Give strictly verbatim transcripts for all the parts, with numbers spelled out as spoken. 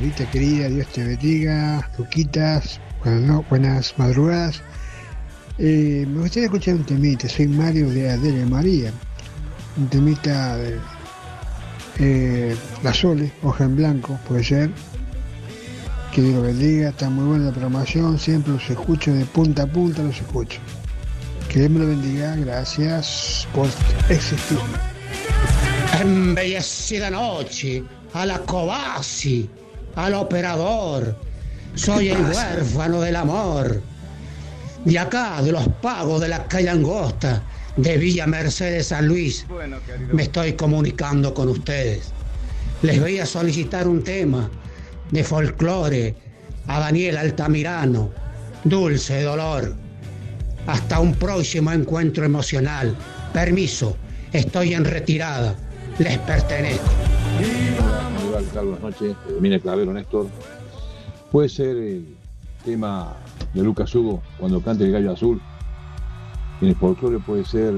Dorita querida, Dios te bendiga. Luquitas, buenas, no, buenas madrugadas. Eh, me gustaría escuchar un temita. Soy Mario de Adele María. Un temita de eh, La Sole, Hoja en Blanco, puede ser. Que Dios lo bendiga. Está muy buena la programación. Siempre los escucho de punta a punta, los escucho. Que Dios me lo bendiga. Gracias por existir. Embellecida noche, a la Cobasi, al operador. Soy el huérfano del amor. De acá, de los pagos de la calle Angosta, de Villa Mercedes San Luis, me estoy comunicando con ustedes. Les voy a solicitar un tema de folclore a Daniel Altamirano, Dulce Dolor. Hasta un próximo encuentro emocional. Permiso, estoy en retirada. Les pertenezco. Buenas noches, Mine Clavero, Néstor. Puede ser el tema de Lucas Hugo cuando cante el gallo azul. En el folclore puede ser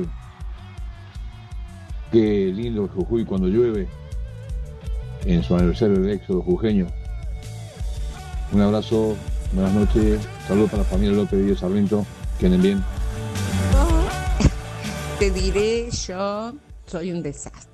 Qué lindo Jujuy cuando llueve, en su aniversario del éxodo jujeño. Un abrazo, buenas noches, saludos para la familia López de Dios Sarmiento, que anden bien. Te diré, yo soy un desastre.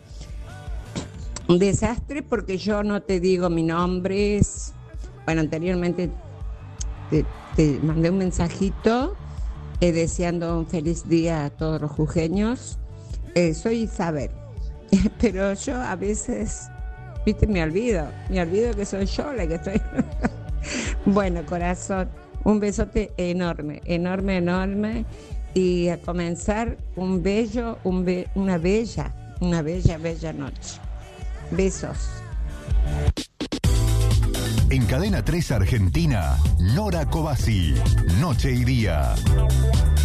Un desastre porque yo no te digo mi nombre. Es, bueno, anteriormente te, te mandé un mensajito eh, deseando un feliz día a todos los jujeños. Eh, soy Isabel, pero yo a veces, viste, me olvido, me olvido que soy yo la que estoy. Bueno, corazón, un besote enorme, enorme, enorme. Y a comenzar un bello, un be- una bella, una bella, bella noche. Besos. En Cadena tres Argentina, Nora Cobasi, Noche y Día.